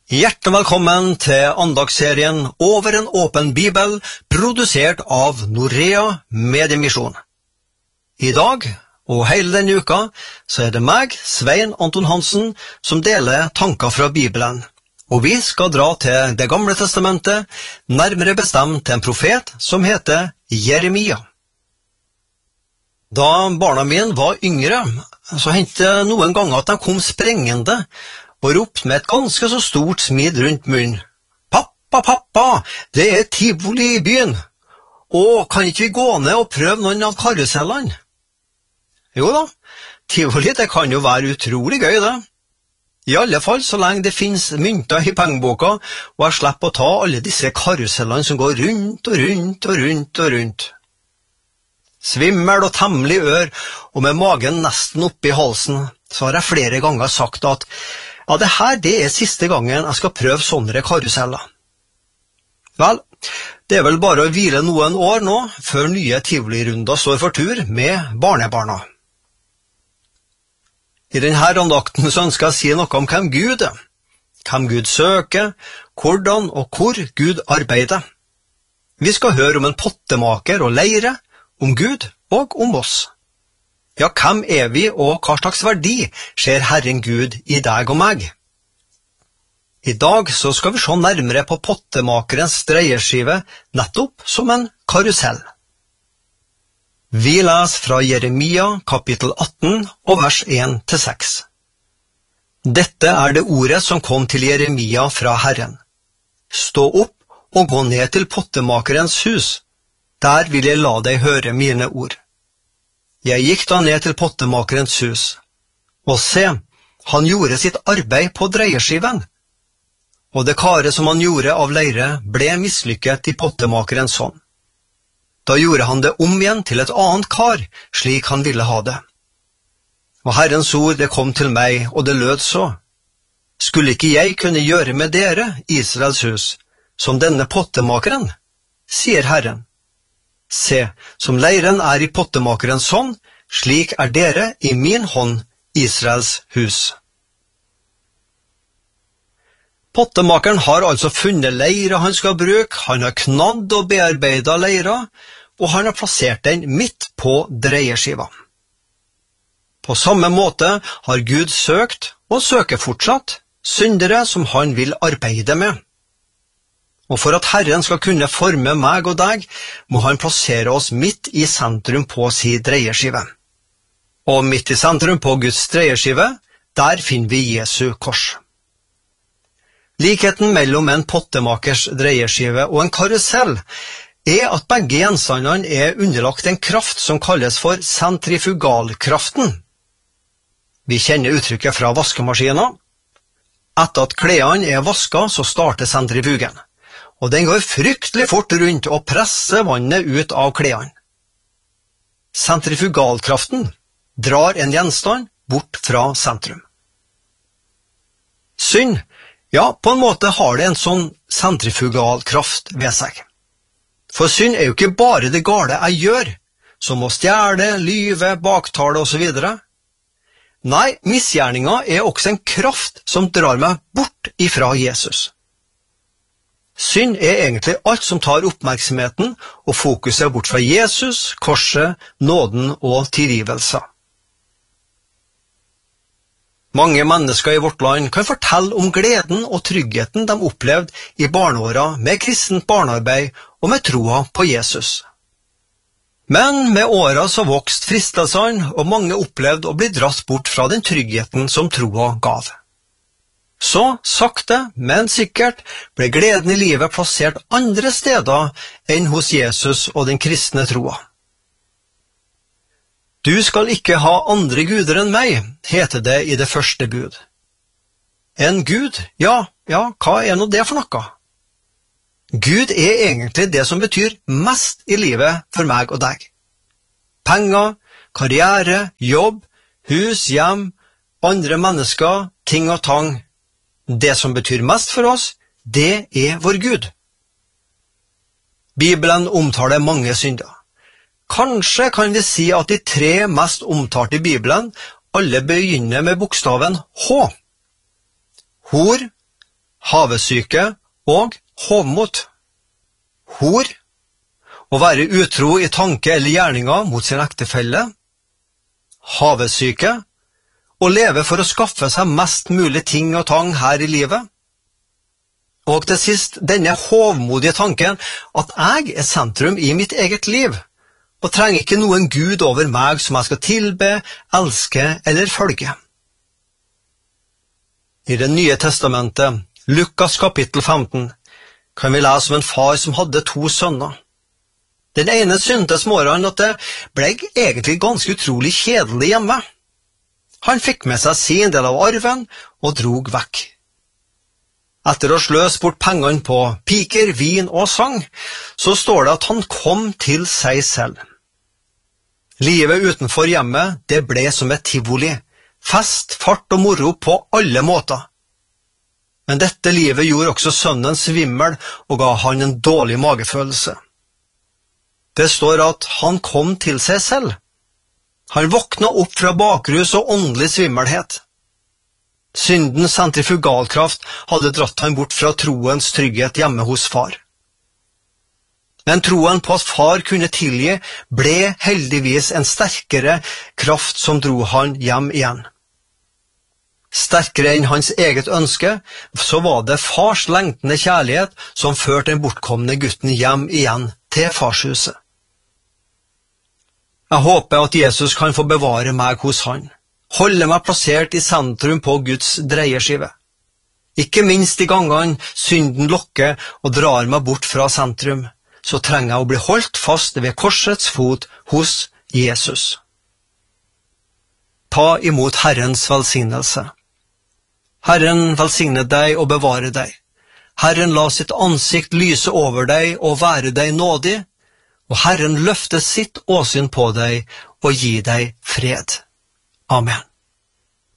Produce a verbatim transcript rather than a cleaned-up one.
Hjertelig velkommen til andagsserien Over en åpen bibel, produsert av Norea Mediemisjon. I dag, og hele denne uka, så er det meg, Svein Anton Hansen, som deler tanker fra Bibelen. Og vi skal dra til Det gamle testamentet, nærmere bestemt til en profet som heter Jeremia. Da barna mine var yngre, så hendte det noen ganger at de kom sprengende, og ropte med et ganske så stort smid rundt munnen. «Pappa, pappa, det er tivoli i byen! Og kan ikke vi gå ned og prøve noen av karusellene?» Jo da, tivoli det kan jo være utrolig gøy det. I alle fall så lenge det finnes mynter i pengeboka, og jeg slipper å ta alle disse karusellene som går rundt og rundt og rundt og rundt. Svimmel og temmelig ør, og med magen nesten oppe i halsen, så har jeg flere ganger sagt at ja, det her det er siste gangen jeg skal prøve sånne karuseller. Vel, det er vel bare å hvile noen år nå, før nye tivolirunder står for tur med barnebarna. I denne andakten så ønsker jeg å si noe om hvem Gud er, hvem Gud søker, hvordan og hvor Gud arbeider. Vi skal høre om en pottemaker og leire, om Gud og om oss. Ja, hvem er vi, og hva slags verdi ser Herren Gud i deg og meg? I dag så skal vi se nærmere på pottemakerens dreieskive, nettopp som en karusell. Vi leser fra Jeremia kapittel atten og vers en til seks. Dette er det ordet som kom til Jeremia fra Herren. Stå opp og gå ned til pottemakerens hus. Der vil jeg la deg høre mine ord. Jeg gikk da ned til pottemakerens hus, og se, han gjorde sitt arbeid på dreieskiven. Og det kare som han gjorde av leire ble mislykket i pottemakerens hånd. Da gjorde han det om igjen til et annet kar, slik han ville ha det. Og Herrens ord det kom til meg, og det lød så. Skulle ikke jeg kunne gjøre med dere, Israels hus, som denne pottemakeren, sier Herren. Se, som leiren er i pottemakerens hånd, slik er dere i min hånd, Israels hus. Pottemakeren har altså funnet leire han skal bruke, han har knadd og bearbeidet leira, og han har plassert den midt på dreieskiva. På samme måte har Gud søkt, og søker fortsatt, syndere som han vil arbeide med. Og for at Herren skal kunne forme meg og deg, må han plassere oss midt i sentrum på sin dreieskive. Og midt i sentrum på Guds dreieskive, der finner vi Jesu kors. Likheten mellom en pottemakers dreieskive og en karusell er at begge gjenstandene er underlagt en kraft som kalles for sentrifugalkraften. Vi kjenner uttrykket fra vaskemaskiner. Etter at klærne er vasket, så starter sentrifugen. Og den går fryktelig fort rundt og presser vannet ut av klærne. Sentrifugalkraften drar en gjenstand bort fra sentrum. Synd, ja, på en måte har det en sånn sentrifugalkraft ved seg. For synd er jo ikke bare det gale jeg gjør, som å stjele, lyve, baktale og så videre. Nei, misgjerninga er også en kraft som drar meg bort ifra Jesus. Synd er egentlig alt som tar oppmerksomheten og fokuset bort fra Jesus, korset, nåden og tilgivelse. Mange mennesker i vårt land kan fortelle om gleden og tryggheten de opplevde i barneåra med kristent barnearbeid og med troa på Jesus. Men med åra så vokste fristelsene, og mange opplevde å bli dratt bort fra den tryggheten som troa gav. Så, sakte, men sikkert, ble gleden i livet plassert andre steder enn hos Jesus og den kristne troa. Du skal ikke ha andre guder enn meg, heter det i det første bud. En gud? Ja, ja, hva er nå det for noe? Gud er egentlig det som betyr mest i livet for meg og deg. Penger, karriere, jobb, hus, hjem, andre mennesker, ting og tang. Det som betyr mest for oss, det er vår Gud. Bibelen omtaler mange synder. Kanskje kan vi si at de tre mest omtalte i Bibelen alle begynner med bokstaven H. Hor, havesyke og hovmot. Hor, å være utro i tanke eller gjerninger mot sin ektefelle. Havesyke, å leve for å skaffe seg mest mulig ting og tang her i livet. Og til sist denne hovmodige tanken at jeg er sentrum i mitt eget liv, og trenger ikke noen Gud over meg som jeg skal tilbe, elske eller følge. I Det nye testamentet, Lukas kapittel femten, kan vi lese om en far som hadde to sønner. Den ene syntes morgenen at det ble egentlig ganske utrolig kjedelig hjemme. Han fikk med seg sin del av arven og drog vekk. Etter å sløse bort pengene på piker, vin og sang, så står det at han kom til seg selv. Livet utenfor hjemmet, det ble som et tivoli, fest, fart og moro på alle måter. Men dette livet gjorde også sønnen svimmel og ga han en dårlig magefølelse. Det står at han kom til seg selv. Han våkna opp fra bakrus og åndelig svimmelhet. Syndens sentrifugalkraft hadde dratt han bort fra troens trygghet hjemme hos far. Men troen på at far kunne tilgi ble heldigvis en sterkere kraft som dro han hjem igjen. Sterkere enn hans eget ønske, så var det fars lengtende kjærlighet som førte den bortkomne gutten hjem igjen til farshuset. Jeg håper at Jesus kan få bevare meg hos han, holde meg plassert i sentrum på Guds dreieskive. Ikke minst de gangene synden lokker og drar meg bort fra sentrum, så trenger jeg å bli holdt fast ved korsets fot hos Jesus. Ta imot Herrens velsignelse. Herren velsigne deg og bevare deg. Herren la sitt ansikt lyse over deg og være deg nådig, og Herren løfte sitt åsyn på deg og gi deg fred. Amen.